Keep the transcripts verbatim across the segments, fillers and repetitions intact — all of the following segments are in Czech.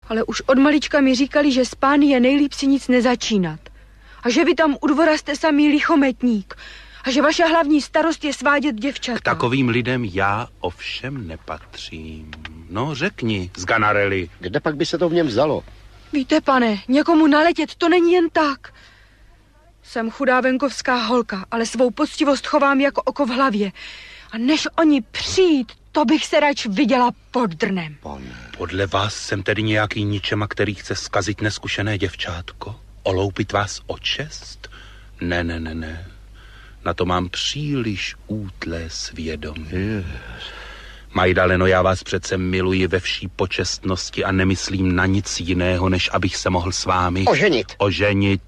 Ale už od malička mi říkali, že s pány je nejlíp si nic nezačínat. A že vy tam u dvora jste samý lichometník. A že vaše hlavní starost je svádět děvčata. K takovým lidem já ovšem nepatřím. No, řekni, Sganarelli. Kde pak by se to v něm vzalo? Víte, pane, někomu naletět, to není jen tak. Jsem chudá venkovská holka, ale svou poctivost chovám jako oko v hlavě. A než oni přijít, to bych se radši viděla pod drnem. Pane. Podle vás jsem tedy nějaký ničema, který chce zkazit neskušené děvčátko? Oloupit vás o čest? Ne, ne, ne, ne. Na to mám příliš útlé svědomí. Yes. Majdaleno, já vás přece miluji ve vší počestnosti a nemyslím na nic jiného, než abych se mohl s vámi... Oženit. Oženit.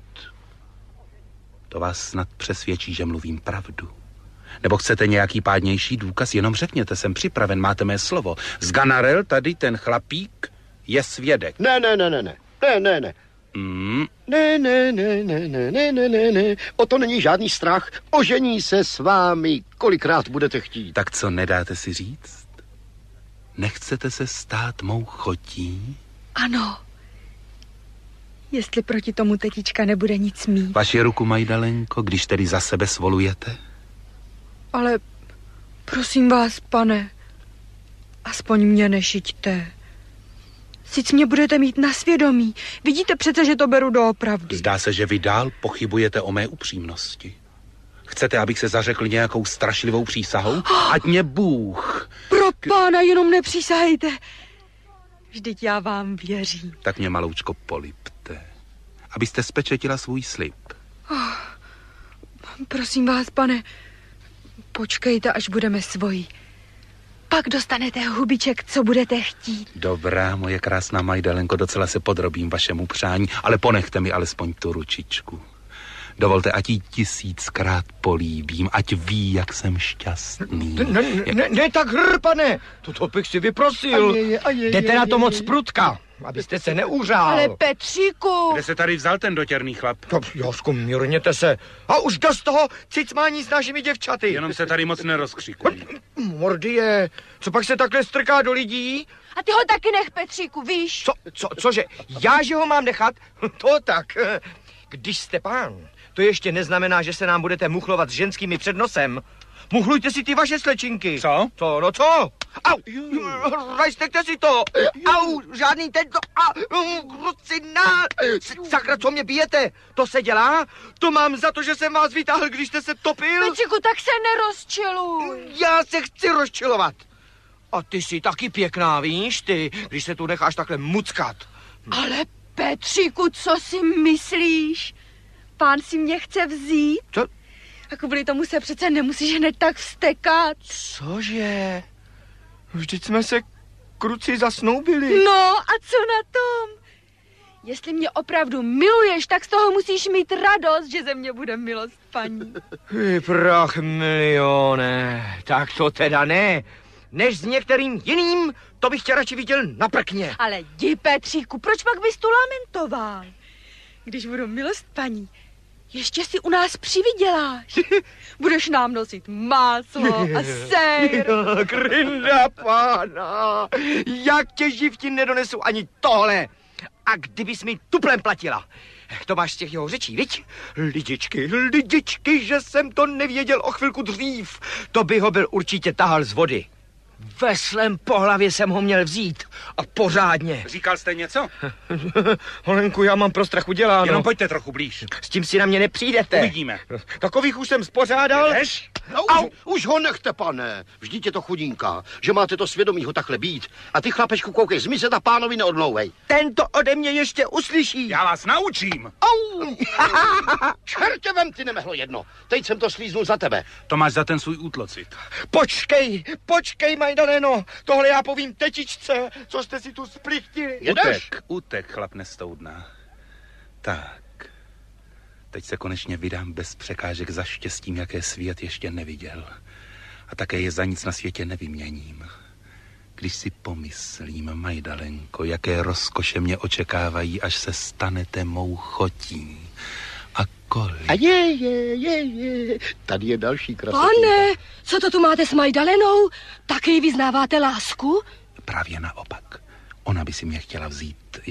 To vás snad přesvědčí, že mluvím pravdu. Nebo chcete nějaký pádnější důkaz? Jenom řekněte, jsem připraven, máte mé slovo. Sganarel, tady ten chlapík, je svědek. Ne, ne, ne, ne, ne, ne, ne, ne. Mm. Ne, ne, ne, ne, ne, ne, ne, ne, ne. O to není žádný strach. Ožení se s vámi, kolikrát budete chtít. Tak co, nedáte si říct? Nechcete se stát mou chotí? Ano. Jestli proti tomu tetička nebude nic mít. Vaši ruku, Majdalenko, když tedy za sebe svolujete? Ale prosím vás, pane, aspoň mě nešiťte. Sice mě budete mít na svědomí. Vidíte přece, že to beru doopravdy. Zdá se, že vy dál pochybujete o mé upřímnosti. Chcete, abych se zařekl nějakou strašlivou přísahou? Ať mě Bůh... Pro pána jenom nepřísahejte. Vždyť já vám věřím. Tak mě maloučko polipte, abyste spečetila svůj slib. Oh, prosím vás, pane, počkejte, až budeme svoji. Pak dostanete hubiček, co budete chtít. Dobrá, moje krásná Majdalenko, docela se podrobím vašemu přání, ale ponechte mi alespoň tu ručičku. Dovolte, ať jí tisíckrát políbím, ať ví, jak jsem šťastný. Ne, ne, ne, ne tak hr, pane, toto bych si vyprosil. A je, je, a je, Jdete je, na to je, moc je. prutka, abyste se neuřál. Ale Petříku! Kde se tady vzal ten dotěrný chlap? To, Josku, mírněte se. A už dost toho cicmání s našimi děvčaty. Jenom se tady moc nerozkřikuj. Mordy je, co pak se takhle strká do lidí? A ty ho taky nech, Petříku, víš? Co, co, cože, já, že ho mám nechat? To tak. Když jste pán, to ještě neznamená, že se nám budete muchlovat s ženskými před nosem. Muchlujte si ty vaše slečinky. Co? Co, no co? Au, rajstekte si to. Au, žádný tento, a, krucina. Sakra, co mě bijete? To se dělá? To mám za to, že jsem vás vytáhl, když jste se topil? Petříku, tak se nerozčiluj. Já se chci rozčilovat. A ty jsi taky pěkná, víš, ty, když se tu necháš takhle muckat. Ale Petříku, co si myslíš? Pán si mě chce vzít? Co? A kvůli tomu se přece nemusíš hned tak vztekat. Cože? Vždyť jsme se kruci zasnoubili. No a co na tom? Jestli mě opravdu miluješ, tak z toho musíš mít radost, že ze mě bude milost paní. Vy prach milione, tak to teda ne. Než s některým jiným, to bych tě radši viděl na prkně. Ale jdi, Petříku, proč pak bys tu lamentoval? Když budu milost paní, ještě si u nás přivyděláš. Budeš nám nosit máslo a sejr. Krinda pána, jak tě živti nedonesu ani tohle. A kdybys mi tuplem platila. To máš z těch jeho řečí, viď? Lidičky, lidičky, že jsem to nevěděl o chvilku dřív. To by ho byl určitě tahal z vody. Veslem po hlavě jsem ho měl vzít. A pořádně. Říkal jste něco? Holenku, já mám pro strach uděláno. Jenom pojďte trochu blíž. S tím si na mě nepřijdete. Uvidíme. Takových už jsem spořádal. Jdeš? No, už, už ho nechte, pane. Vždyť je to chudinka, že máte to svědomí ho takhle být. A ty, chlapečku, koukej, zmizet a pánovi neodmlouvej. Ten to ode mě ještě uslyší. Já vás naučím. Au! Čertě vem, ty nemehlo jedno. Teď jsem to slíznul za tebe. To máš za ten svůj útlocit. Počkej, počkej, Majdaleno. Tohle já povím tetičce, co jste si tu splichtili. Jedeš? Utek, utek, chlap nestoudná. Tak, teď se konečně vydám bez překážek za štěstím, jaké svět ještě neviděl. A také je za nic na světě nevyměním. Když si pomyslím, Majdalenko, jaké rozkoše mě očekávají, až se stanete mou chotí. A kolik... A je, je, je, je. Tady je další krasotina. Pane, co to tu máte s Majdalenou? Taky vyznáváte lásku? Právě naopak. Ona by si mě chtěla vzít